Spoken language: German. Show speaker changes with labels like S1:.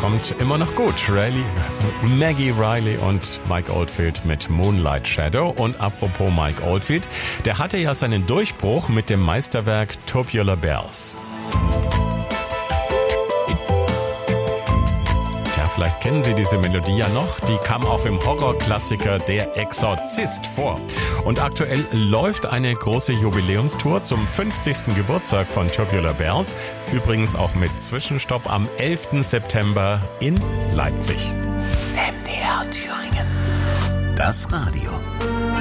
S1: kommt immer noch gut. Maggie Reilly und Mike Oldfield mit Moonlight Shadow. Und apropos Mike Oldfield, der hatte ja seinen Durchbruch mit dem Meisterwerk Tubular Bells. Vielleicht kennen Sie diese Melodie ja noch. Die kam auch im Horrorklassiker Der Exorzist vor. Und aktuell läuft eine große Jubiläumstour zum 50. Geburtstag von Tubular Bells. Übrigens auch mit Zwischenstopp am 11. September in Leipzig.
S2: MDR Thüringen. Das Radio.